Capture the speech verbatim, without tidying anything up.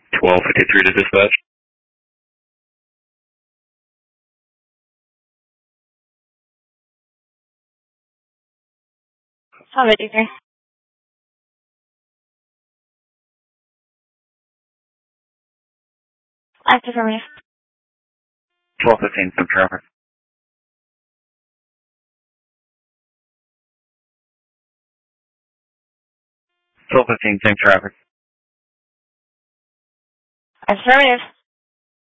twelve fifty-three to dispatch. twelve fifty-three. Active for me. twelve fifteen, some traffic. twelve fifteen, same traffic. Affirmative.